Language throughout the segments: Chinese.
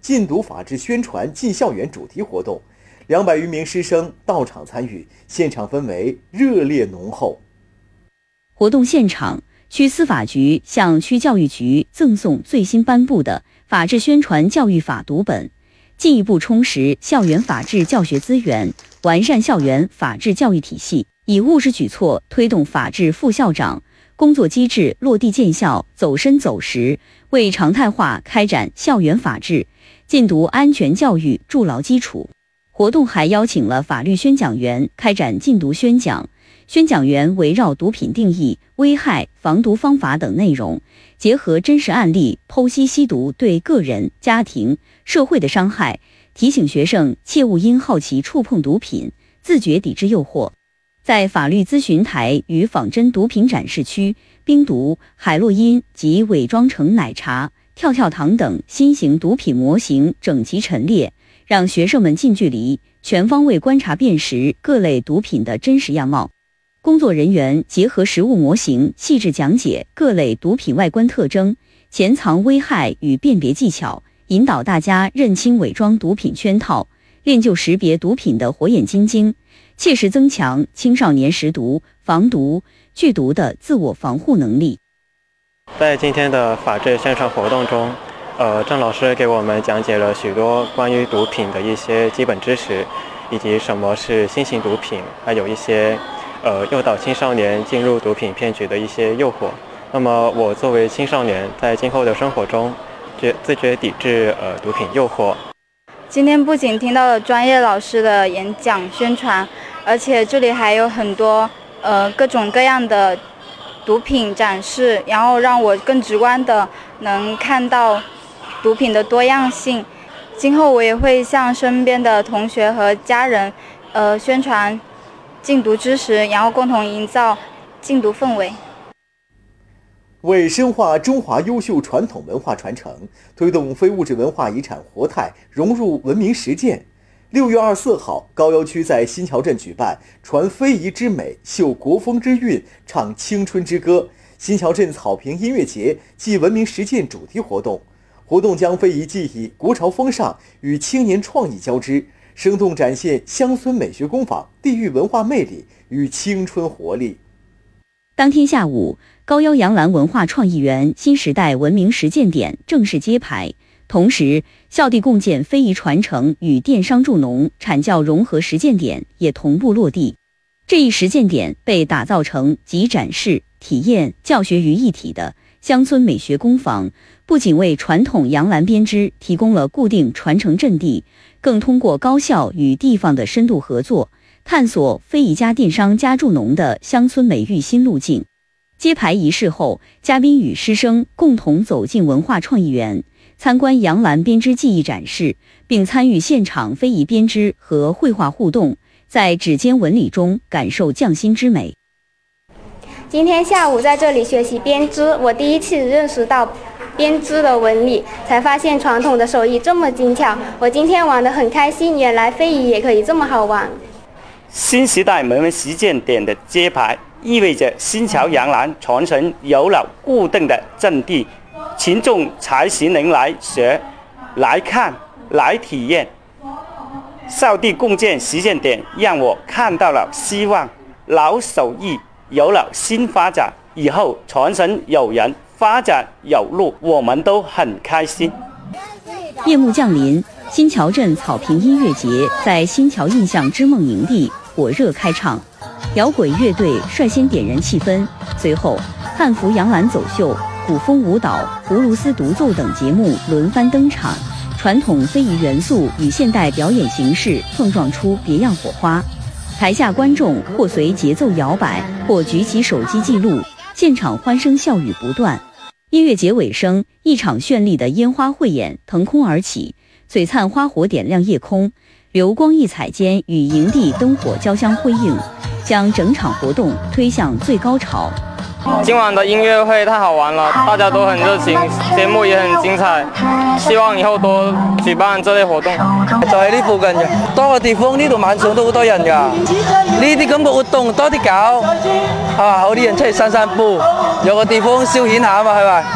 禁毒法治宣传进校园主题活动，200余名师生到场参与，现场氛围热烈浓厚。 活动现场，区司法局向区教育局赠送最新颁布的法治宣传教育法读本，进一步充实校园法治教学资源，完善校园法治教育体系，以务实举措推动法治副校长工作机制落地见效、走深走实，为常态化开展校园法治、禁毒安全教育筑牢基础。活动还邀请了法律宣讲员开展禁毒宣讲，宣讲员围绕毒品定义、危害、防毒方法等内容，结合真实案例剖析吸毒对个人、家庭、社会的伤害，提醒学生切勿因好奇触碰毒品，自觉抵制诱惑。在法律咨询台与仿真毒品展示区，冰毒、海洛因及伪装成奶茶、跳跳糖等新型毒品模型整齐陈列，让学生们近距离、全方位观察辨识各类毒品的真实样貌。工作人员结合实物模型，细致讲解各类毒品外观特征、潜藏危害与辨别技巧，引导大家认清伪装毒品圈套，练就识别毒品的火眼金睛，切实增强青少年识毒、防毒、拒毒的自我防护能力。 在今天的法治宣传活动中，郑老师给我们讲解了许多关于毒品的一些基本知识，以及什么是新型毒品，还有一些诱导青少年进入毒品骗局的一些诱惑。那么我作为青少年，在今后的生活中自觉抵制毒品诱惑。 今天不仅听到了专业老师的演讲宣传，而且这里还有很多各种各样的毒品展示，然后让我更直观的能看到毒品的多样性。今后我也会向身边的同学和家人宣传禁毒知识，然后共同营造禁毒氛围。 为深化中华优秀传统文化传承，推动非物质文化遗产活态融入文明实践，6月24号，高邮区在新桥镇举办传非遗之美、秀国风之韵、唱青春之歌新桥镇草坪音乐节暨文明实践主题活动。活动将非遗技艺、国潮风尚与青年创意交织，生动展现乡村美学工坊地域文化魅力与青春活力。 当天下午，高邮杨澜文化创意园新时代文明实践点正式揭牌，同时校地共建非遗传承与电商助农产教融合实践点也同步落地。这一实践点被打造成集展示、体验、教学于一体的乡村美学工坊，不仅为传统杨澜编织提供了固定传承阵地，更通过高校与地方的深度合作，探索非遗加电商加助农的乡村美育新路径。揭牌仪式后，嘉宾与师生共同走进文化创意园，参观杨澜编织技艺展示，并参与现场非遗编织和绘画互动，在指尖纹理中感受匠心之美。 今天下午在这里学习编织，我第一次认识到编织的纹理，才发现传统的手艺这么精巧。我今天玩得很开心，原来非遗也可以这么好玩。 新时代文明实践点的揭牌，意味着新桥杨澜传承有了固定的阵地，群众才能来学、来看、来体验。校地共建实践点让我看到了希望，老手艺有了新发展，以后传承有人，发展有路，我们都很开心。 夜幕降临，新桥镇草坪音乐节在新桥印象之梦营地火热开唱，摇滚乐队率先点燃气氛，随后汉服杨澜走秀、古风舞蹈、葫芦丝独奏等节目轮番登场，传统非遗元素与现代表演形式碰撞出别样火花。台下观众或随节奏摇摆，或举起手机记录，现场欢声笑语不断。音乐节尾声，一场绚丽的烟花汇演腾空而起，璀璨花火点亮夜空，流光溢彩间与营地灯火交相辉映，将整场活动推向最高潮。 今晚的音乐会太好玩了，大家都很热情，节目也很精彩，希望以後多舉辦這類活動。 就喺呢附近嘅，多個地方呢度晚上都好多人㗎，呢啲咁嘅活動多啲搞，好啲人出嚟散散步，有個地方消遣下啊嘛，係咪？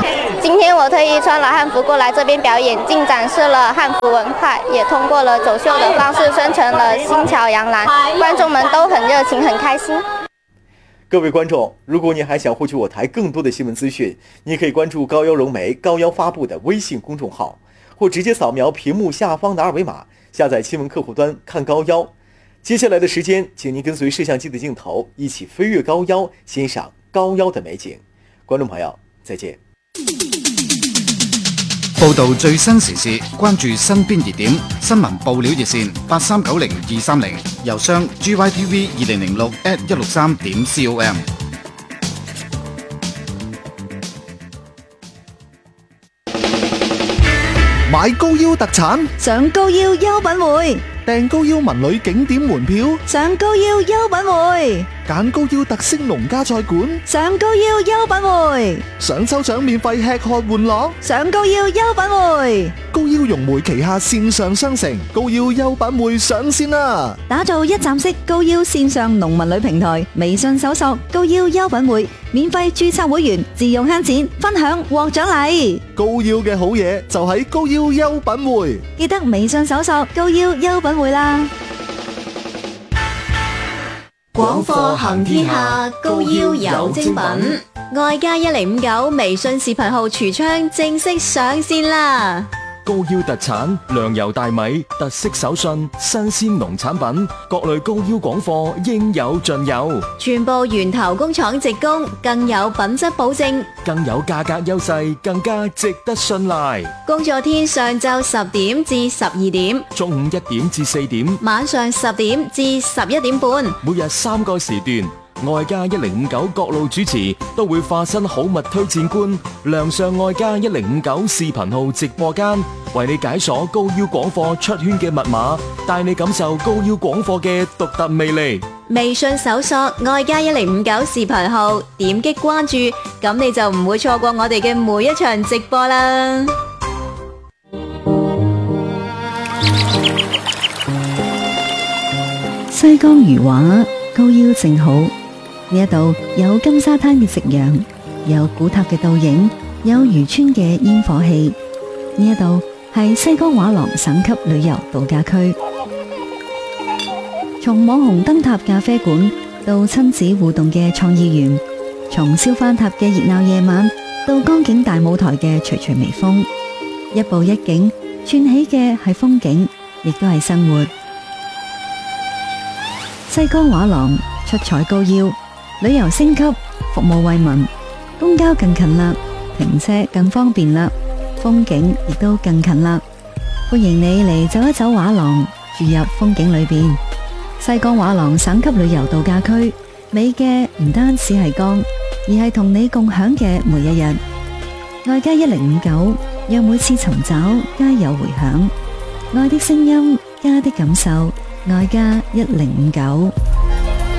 今天我特意穿了汉服过来这边表演，竟展示了汉服文化，也通过了走秀的方式宣传了新桥洋蓝，观众们都很热情，很开心。 各位观众，如果你还想获取我台更多的新闻资讯，你可以关注高腰融媒高腰发布的微信公众号，或直接扫描屏幕下方的二维码，下载新闻客户端看高腰。接下来的时间，请您跟随摄像机的镜头，一起飞越高腰，欣賞高腰的美景。觀眾朋友，再見。 報道最新時事，關注身邊熱點，新聞報料熱線8390-230，郵箱 gytv2006@163.com。 買高腰特產， 上高腰優品會， 訂高腰文旅景點門票， 上高腰優品會， 揀高腰特色農家菜館， 上高腰優品會， 想抽獎免費吃喝玩樂， 上高腰優品會。 高腰融媒旗下線上商城高腰優品會上線啦！ 打造一站式高腰線上農民旅平台，微信搜索高腰優品會，免費註冊會員，自用慳錢，分享獲獎勵。 高腰嘅好嘢就喺高腰優品會， 記得微信搜索高腰優品會啦。 廣貨行天下，高腰有精品。外加1059微信視頻號櫥窗正式上線啦！ 高腰特產糧油大米、特色手信、新鮮農產品，各類高腰廣貨應有盡有， 全部源頭工廠直供，更有品質保證， 更有價格優勢，更加值得信賴。 工作天上晝10點至12點， 中午1點至4點， 晚上10點至11點半， 每日3個時段。外加1059各路主持都會化身好物推薦官，亮相外加1059視頻號直播間，為你解鎖高腰廣貨出圈嘅密碼，帶你感受高腰廣貨嘅獨特魅力。 微信搜索外加1059視頻號，點擊關注，咁你就唔會錯過我哋嘅每一場直播啦。 西江魚畫高腰正好。呢一度有金沙灘嘅夕陽，有古塔嘅倒影，有漁村嘅煙火氣。呢一度係西江畫廊省級旅遊度假區，從網紅燈塔咖啡館到親子互動嘅創意園，從燒番塔嘅熱鬧夜晚到江景大舞台嘅徐徐微風，一步一景串起嘅係風景，亦都係生活。西江畫廊出彩高腰，旅遊升級，服務惠民，公交更近啦，停車更方便啦，風景亦都更近啦。歡迎你嚟走一走畫廊，住入風景裏邊。西江畫廊省級旅遊度假區，美嘅唔單止係江，而係同你共享嘅每一日。外加1059，讓每次尋找皆有回響。愛的聲音，家的感受，外加1059。